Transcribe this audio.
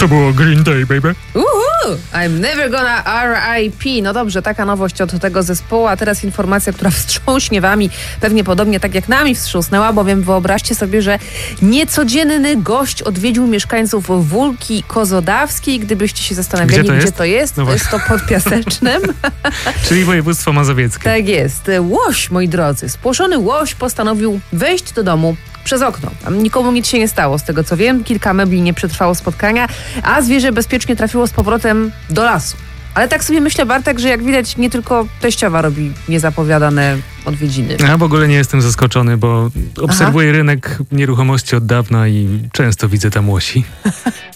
To było Green Day, baby. I'm never gonna R.I.P. No dobrze, taka nowość od tego zespołu, a teraz informacja, która wstrząśnie wami, pewnie podobnie tak jak nami wstrząsnęła, bowiem wyobraźcie sobie, że niecodzienny gość odwiedził mieszkańców Wólki Kozodawskiej. Gdybyście się zastanawiali, gdzie to jest, no to jest to pod Piasecznem. Czyli województwo mazowieckie. Tak jest. Łoś, moi drodzy, spłoszony łoś postanowił wejść do domu przez okno. Nikomu nic się nie stało, z tego co wiem. Kilka mebli nie przetrwało spotkania, a zwierzę bezpiecznie trafiło z powrotem do lasu. Ale tak sobie myślę, Bartek, że jak widać, nie tylko teściowa robi niezapowiadane odwiedziny. Ja w ogóle nie jestem zaskoczony, bo obserwuję rynek nieruchomości od dawna i często widzę tam łosi.